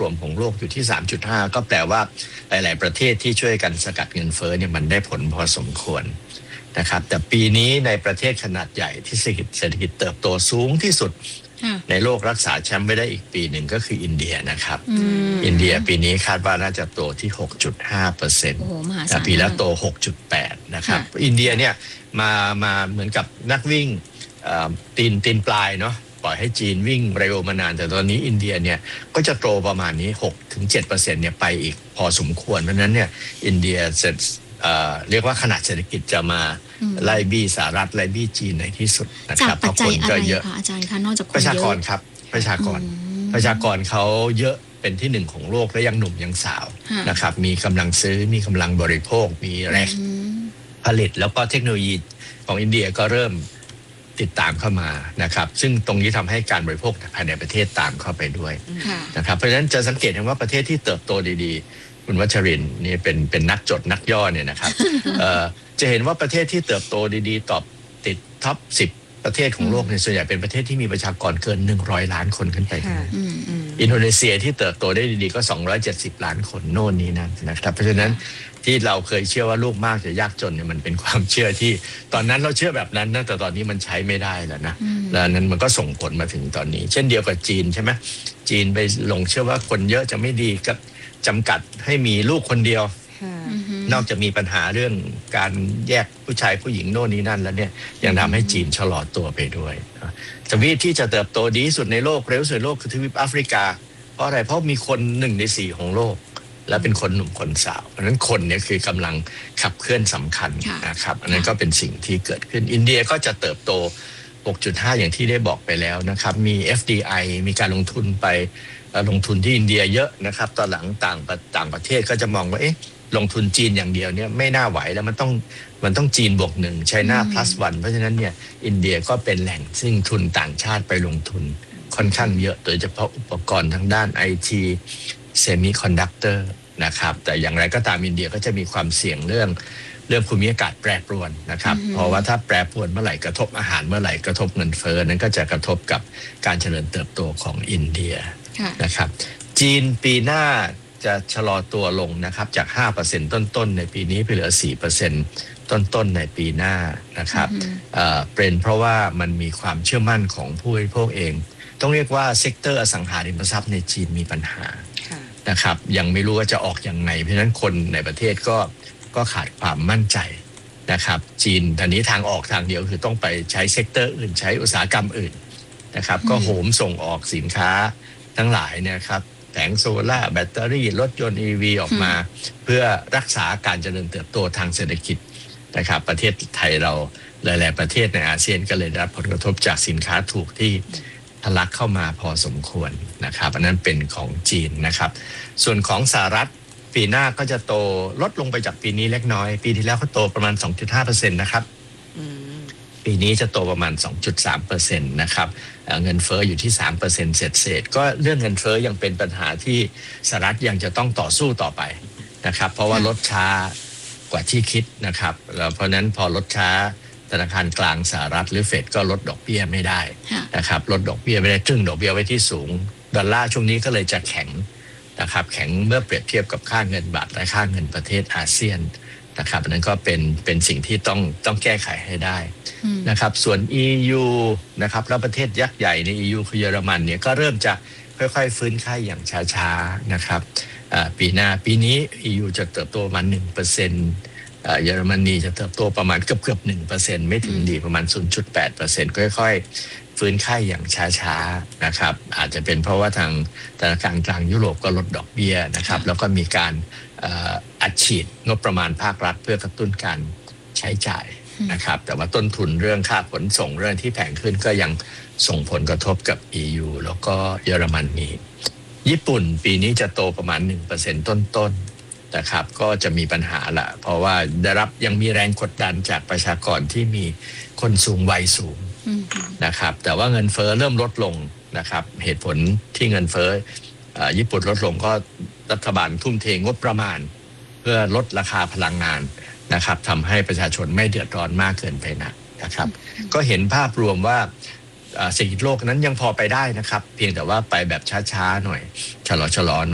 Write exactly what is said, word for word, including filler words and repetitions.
วมของโลกอยู่ที่ สามจุดห้า ก็แปลว่าหลายๆประเทศที่ช่วยกันสกัดเงินเฟ้อเนี่ยมันได้ผลพอสมควรนะครับแต่ปีนี้ในประเทศขนาดใหญ่ที่เศรษฐกิจเศรษฐกิจเติบโตสูงที่สุดในโลกรักษาแชมป์ไว้ได้อีกปีหนึ่งก็คืออินเดียนะครับอินเดียปีนี้คาดว่าน่าจะโตที่ หกจุดห้าเปอร์เซ็นต์ แต่ปีแล้วโต หกจุดแปด นะครับอินเดียเนี่ยมามาเหมือนกับนักวิ่งตีนตีนปลายเนาะปล่อยให้จีนวิ่งเร็วมานานแต่ตอนนี้อินเดียเนี่ยก็จะโตประมาณนี้ หกถึงเจ็ดเปอร์เซ็นต์ เนี่ยไปอีกพอสมควรเพราะนั้นเนี่ยอินเดียเสร็จเรียกว่าขนาดเศรษฐกิจจะมาไล่บี้สหรัฐไล่บี้จีนในที่สุดนะครับเพราะคนก็เยอะอาจารย์คะนอกจากคนเยอะประชากรครับประชากรประชากรเขาเยอะเป็นที่หนึ่งของโลกและยังหนุ่มยังสาวนะครับมีกำลังซื้อมีกำลังบริโภคมีแรงผลิตแล้วก็เทคโนโลยีของอินเดียก็เริ่มติดตามเข้ามานะครับซึ่งตรงนี้ทำให้การบริโภคภายในประเทศตามเข้าไปด้วยนะครับเพราะฉะนั้นจะสังเกตเห็นว่าประเทศที่เติบโตดีๆคุณวัชรินทร์นี่เป็นเป็นนักจดนักย่อเนี่ยนะครับ จะเห็นว่าประเทศที่เติบโตดีๆตอบติดท็อปสิบประเทศของโลกเนี่ยส่วนใหญ่เป็นประเทศที่มีประชากรเกินหนึ่งร้อยล้านคนขึ้นไปอินโดนีเซียที่เติบโตได้ดีๆก็สองร้อยเจ็ดสิบล้านคนโน่นนี้นั่นนะครับเพราะฉะนั้นที่เราเคยเชื่อว่าลูกมากจะยากจนเนี่ยมันเป็นความเชื่อที่ตอนนั้นเราเชื่อแบบนั้นนะแต่ตอนนี้มันใช้ไม่ได้แล้วนะแล้วนั้นมันก็ส่งผลมาถึงตอนนี้เช่นเดียวกับจีนใช่ไหมจีนไปหลงเชื่อว่าคนเยอะจะไม่ดีก็จำกัดให้มีลูกคนเดียวนอกจากมีปัญหาเรื่องการแยกผู้ชายผู้หญิงโน่นนี้นั่นแล้วเนี่ยยังทำให้จีนชะลอตัวไปด้วยทวีปที่จะเติบโตดีที่สุดในโลกเร็วสุดในโลกคือทวีปแอฟริกาเพราะอะไรเพราะมีคนหนึ่งในสี่ของโลกและเป็นคนหนุ่มคนสาวเพราะฉะนั้นคนเนี่ยคือกำลังขับเคลื่อนสำคัญนะครับอันนั้นก็เป็นสิ่งที่เกิดขึ้นอินเดียก็จะเติบโต หกจุดห้า อย่างที่ได้บอกไปแล้วนะครับมี เอฟ ดี ไอ มีการลงทุนไปลงทุนที่อินเดียเยอะนะครับตอนหลังต่างต่างประเทศก็จะมองว่าเอ๊ะลงทุนจีนอย่างเดียวเนี่ยไม่น่าไหวแล้วมันต้องมันต้องจีนบวกหนึ่งไชน่า plus วันเพราะฉะนั้นเนี่ยอินเดียก็เป็นแหล่งซึ่งทุนต่างชาติไปลงทุนค่อนข้างเยอะโดยเฉพาะอุปกรณ์ทางด้าน ไอ ที Semiconductor นะครับแต่อย่างไรก็ตามอินเดียก็จะมีความเสี่ยงเรื่องเรื่องภูมิอากาศแปรปรวนนะครับเพราะว่าถ้าแปรปรวนเมื่อไหร่กระทบอาหารเมื่อไหร่กระทบเงินเฟ้อนั้นก็จะกระทบกับการเจริญเติบโตของอินเดียนะครับจีนปีหน้าจะชะลอตัวลงนะครับจาก ห้าเปอร์เซ็นต์ ต้นๆในปีนี้ไปเหลือ สี่เปอร์เซ็นต์ ต้นๆในปีหน้านะครับเอ่อเป็นเพราะว่ามันมีความเชื่อมั่นของผู้บริโภคเองต้องเรียกว่าเซกเตอร์อสังหาริมทรัพย์ในจีนมีปัญหานะครับยังไม่รู้ว่าจะออกยังไงเพราะฉะนั้นคนในประเทศก็ก็ขาดความมั่นใจนะครับจีนตอนนี้ทางออกทางเดียวคือต้องไปใช้เซกเตอร์อื่นใช้อุตสาหกรรมอื่นนะครับก็โหมส่งออกสินค้าทั้งหลายเนี่ยครับแผงโซล่าแบตเตอรี่รถยนต์ อี วี ออกมาเพื่อรักษาการเจริญเติบโตทางเศรษฐกิจนะครับประเทศไทยเราหลายๆประเทศในอาเซียนก็เลยได้รับผลกระทบจากสินค้าถูกที่ทะลักเข้ามาพอสมควรนะครับอันนั้นเป็นของจีนนะครับส่วนของสหรัฐปีหน้าก็จะโตลดลงไปจากปีนี้เล็กน้อยปีที่แล้วเขาโตประมาณ สองจุดห้าเปอร์เซ็นต์ นะครับปีนี้จะโตประมาณ สองจุดสามเปอร์เซ็นต์ นะครับเงินเฟ้ออยู่ที่ สามเปอร์เซ็นต์ เศษๆก็เรื่องเงินเฟ้อยังเป็นปัญหาที่สหรัฐยังจะต้องต่อสู้ต่อไปนะครับเพราะว่าลดช้ากว่าที่คิดนะครับแล้วเพราะนั้นพอลดช้าธนาคารกลางสหรัฐหรือเฟดก็ลดดอกเบี้ยไม่ได้นะครับลดดอกเบี้ยไม่ได้ตรึงดอกเบี้ยไว้ที่สูงดอลลาร์ช่วงนี้ก็เลยจะแข็งนะครับแข็งเมื่อเปรียบเทียบกับค่าเงินบาทและค่าเงินประเทศอาเซียนนะครับอันนั้นก็เป็นเป็นสิ่งที่ต้องต้องแก้ไขให้ได้นะครับส่วน อี ยู นะครับแล้วประเทศยักษ์ใหญ่ใน อี ยู คือเยอรมันเนี่ยก็เริ่มจะค่อยๆฟื้นไข้อย่างช้าๆนะครับปีหน้าปีนี้ อี ยู จะเติบโตประมาณ หนึ่งเปอร์เซ็นต์ เยอรมนีจะเติบโตประมาณเกือบๆ หนึ่งเปอร์เซ็นต์ ไม่ถึงดีประมาณ ศูนย์จุดแปดเปอร์เซ็นต์ ค่อยๆฟื้นไข้อย่างช้าๆนะครับอาจจะเป็นเพราะว่าทางธนาคารกลางยุโรปก็ลดดอกเบี้ยนะครับแล้วก็มีการอัดฉีดงบประมาณภาครัฐเพื่อกระตุ้นการใช้จ่ายนะครับแต่ว่าต้นทุนเรื่องค่าขนส่งเรื่องที่แพงขึ้นก็ยังส่งผลกระทบกับ อี ยู แล้วก็เยอรมนีญี่ปุ่นปีนี้จะโตประมาณ หนึ่งเปอร์เซ็นต์ ต้นๆนะครับก็จะมีปัญหาละเพราะว่าได้รับยังมีแรงกดดันจากประชากรที่มีคนสูงวัยสูงนะครับแต่ว่าเงินเฟ้อเริ่มลดลงนะครับเหตุผลที่เงินเฟ้อญี่ปุ่นลดลงก็รัฐบาลทุ่มเทงบประมาณเพื่อลดราคาพลังงานนะครับทำให้ประชาชนไม่เดือดร้อนมากเกินไปนักนะครับก็เห็นภาพรวมว่าเศรษฐกิจโลกนั้นยังพอไปได้นะครับเพียงแต่ว่าไปแบบช้าๆหน่อยชะลอๆ